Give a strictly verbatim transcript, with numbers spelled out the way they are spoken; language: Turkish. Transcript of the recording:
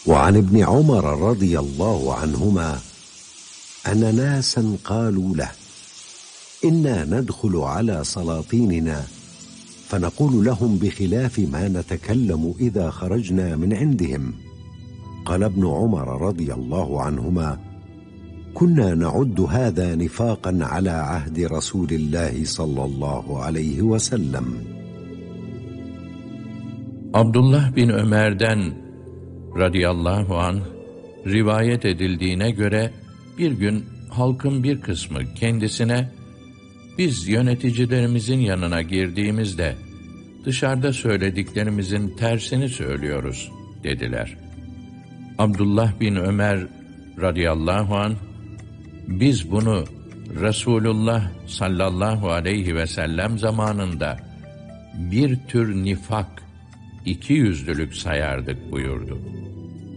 وعن ابن عمر رضي الله عنهما أن ناسا قالوا له: إنا ندخل على سلاطيننا فنقول لهم بخلاف ما نتكلم إذا خرجنا من عندهم. قال ابن عمر رضي الله عنهما: كنا نعد هذا نفاقا على عهد رسول الله صلى الله عليه وسلم. Abdullah bin Ömer'den radıyallahu anh rivayet edildiğine göre bir gün halkın bir kısmı kendisine, biz yöneticilerimizin yanına girdiğimizde dışarıda söylediklerimizin tersini söylüyoruz dediler. Abdullah bin Ömer radıyallahu anh, biz bunu Resulullah sallallahu aleyhi ve sellem zamanında bir tür nifak, ikiyüzlülük sayardık buyurdu.